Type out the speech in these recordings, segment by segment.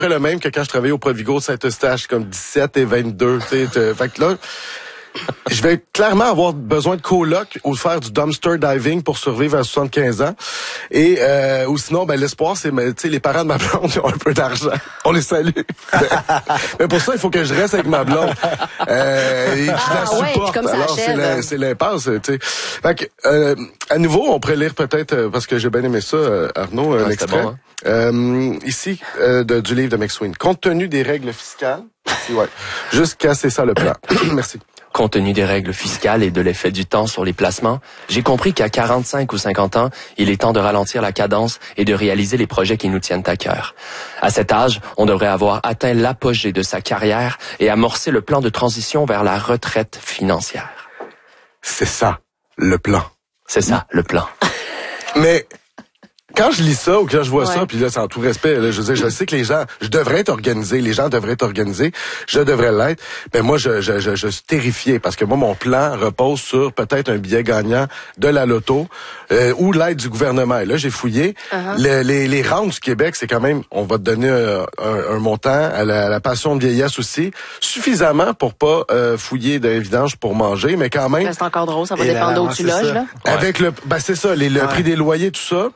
le même que quand je travaillais au Provigo de Saint-Eustache, comme 17 et 22. Fait que là, je vais clairement avoir besoin de coloc ou de faire du dumpster diving pour survivre à 75 ans. Et ou sinon, l'espoir, c'est les parents de ma blonde qui ont un peu d'argent. On les salue. Mais pour ça, il faut que je reste avec ma blonde. Et que je la supporte. Comme ça. Alors, c'est l'impasse. Fait que, à nouveau, on pourrait lire peut-être, parce que j'ai bien aimé ça, Arnaud, un extrait. Bon, hein? Ici, du livre de McSween. Compte tenu des règles fiscales, jusqu'à c'est ça le plan. Merci. Compte tenu des règles fiscales et de l'effet du temps sur les placements, j'ai compris qu'à 45 ou 50 ans, il est temps de ralentir la cadence et de réaliser les projets qui nous tiennent à cœur. À cet âge, on devrait avoir atteint l'apogée de sa carrière et amorcer le plan de transition vers la retraite financière. C'est ça, le plan. C'est ça, le plan. Mais quand je lis ça ou quand je vois ça, puis là, c'est en tout respect, là, je veux dire, je sais que les gens, je devrais être organisé, les gens devraient être organisés, je devrais l'être, mais moi, je suis terrifié parce que moi, mon plan repose sur peut-être un billet gagnant de la loto ou l'aide du gouvernement. Et là, j'ai fouillé. Les rentes du Québec, c'est quand même, on va te donner un montant à la pension de vieillesse aussi, suffisamment pour pas fouiller de vidange pour manger, mais quand même. C'est encore drôle, ça va dépendre d'où tu loges, là. Avec c'est ça, le prix des loyers, tout ça.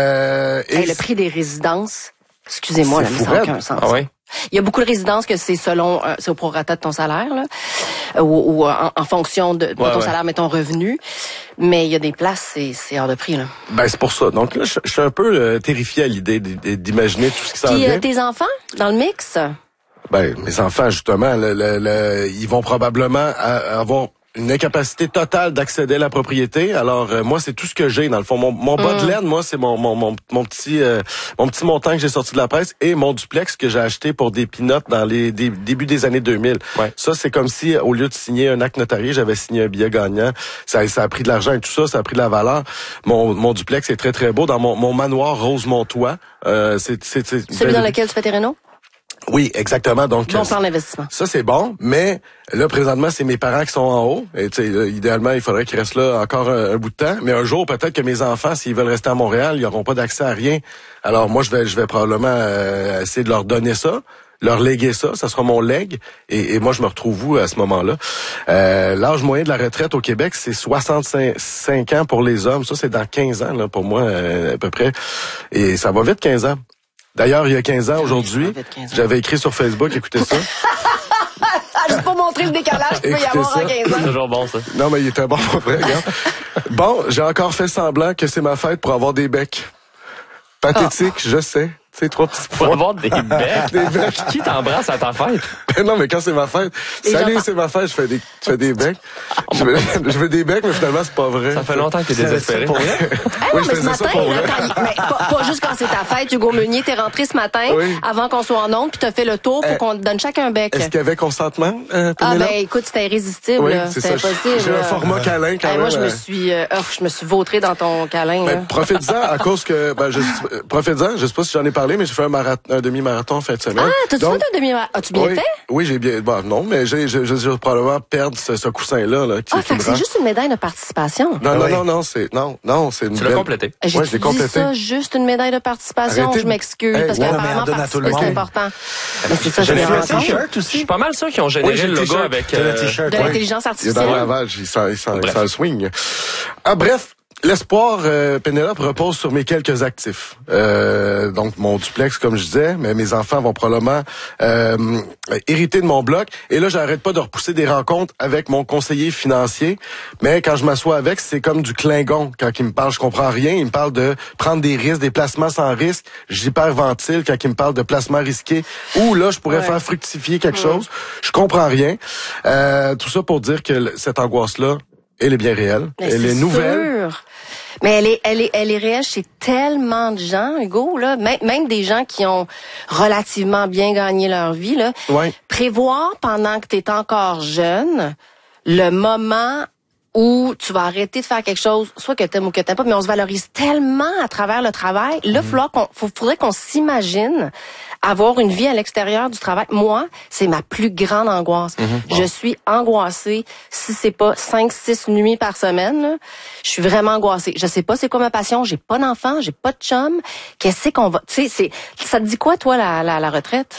Le prix des résidences, excusez-moi, là, mais ça n'a aucun sens. Ah ouais? Il y a beaucoup de résidences que c'est selon, c'est au prorata de ton salaire, là, ou en fonction de ton salaire, mais ton revenu. Mais il y a des places, c'est hors de prix, là. C'est pour ça. Donc là, je suis un peu terrifié à l'idée d'imaginer tout ce qui s'en vient. Puis tes enfants, dans le mix? Mes enfants, justement, ils vont probablement avoir une incapacité totale d'accéder à la propriété. Alors moi, c'est tout ce que j'ai dans le fond. Mon bas de laine, moi, c'est mon petit montant que j'ai sorti de la presse et mon duplex que j'ai acheté pour des peanuts dans les débuts des années 2000. Ouais. Ça, c'est comme si au lieu de signer un acte notarié, j'avais signé un billet gagnant. Ça a pris de l'argent et tout ça, ça a pris de la valeur. Mon duplex est très très beau dans mon manoir Rosemont-Toit. C'est celui dans lequel tu fais tes rénaux? Oui, exactement. Donc, bon plan d'investissement. Ça, c'est bon, mais là, présentement, c'est mes parents qui sont en haut. Et idéalement, il faudrait qu'ils restent là encore un bout de temps. Mais un jour, peut-être que mes enfants, s'ils veulent rester à Montréal, ils n'auront pas d'accès à rien. Alors, moi, je vais probablement essayer de leur donner ça, leur léguer ça. Ça sera mon legs. Et moi, je me retrouve où à ce moment-là? L'âge moyen de la retraite au Québec, c'est 65 ans pour les hommes. Ça, c'est dans 15 ans, là, pour moi, à peu près. Et ça va vite, 15 ans. D'ailleurs, il y a 15 ans, aujourd'hui, j'avais écrit sur Facebook, écoutez ça. Juste pour montrer le décalage qu'il peut y avoir en 15 ans. C'est toujours bon, ça. Non, mais il était bon pour vrai, regarde. Bon, j'ai encore fait semblant que c'est ma fête pour avoir des becs. Pathétique, je sais. C'est 3 petits points. Pour avoir des becs. Des becs. Qui t'embrasse à ta fête? Non, mais quand c'est ma fête. Salut, c'est ma fête, tu fais des becs. Je veux des becs, mais finalement, c'est pas vrai. Ça fait longtemps que t'es désespéré. Pour vrai? Oui, mais ce matin, mais pas juste quand c'est ta fête, Hugo Meunier, t'es rentré ce matin, avant qu'on soit en onde, puis t'as fait le tour pour qu'on te donne chacun un bec. Est-ce qu'il y avait consentement, écoute, c'était irrésistible, oui, c'était impossible. J'ai un format câlin quand même. Moi, je me suis vautré dans ton câlin. Profite-en à cause que, profite-en, je sais pas si j'en ai parlé, mais j'ai fait un demi-marathon en fin de semaine. Ah, t'as-tu fait un demi-marathon? As-tu bien fait? Oui, j'ai bien, non, mais j'ai probablement perdre ce coussin-là, là, c'est juste une médaille de participation. Non, c'est une Tu l'as complété. Je l'ai complété. Ça, juste une médaille de participation, je m'excuse, parce qu'apparemment, participer, c'est important. Mais c'est ça, j'ai fait un t-shirt aussi. Je suis pas mal sûr qu'ils ont généré le logo avec, de l'intelligence artificielle. Il est dans le lavage, ça le swing. Bref. L'espoir, Pénélope, repose sur mes quelques actifs. Donc, mon duplex, comme je disais, mais mes enfants vont probablement hériter de mon bloc. Et là, j'arrête pas de repousser des rencontres avec mon conseiller financier. Mais quand je m'assois avec, c'est comme du Klingon. Quand il me parle, je comprends rien. Il me parle de prendre des risques, des placements sans risque. J'hyperventile quand il me parle de placements risqués. Ou là, je pourrais faire fructifier quelque chose. Je comprends rien. Tout ça pour dire que cette angoisse-là, elle est bien réelle. Elle est nouvelle. Mais elle est réelle chez tellement de gens, Hugo, là. Même des gens qui ont relativement bien gagné leur vie, là. Ouais. Prévoir pendant que t'es encore jeune, le moment où tu vas arrêter de faire quelque chose, soit que t'aimes ou que t'aimes pas, mais on se valorise tellement à travers le travail. Là, faudrait qu'on s'imagine avoir une vie à l'extérieur du travail. Moi, c'est ma plus grande angoisse. Je suis angoissée. Si c'est pas 5-6 nuits par semaine, là, je suis vraiment angoissée. Je sais pas c'est quoi ma passion. J'ai pas d'enfant, j'ai pas de chum. Qu'est-ce qu'on va... Tu sais, ça te dit quoi, toi, la retraite?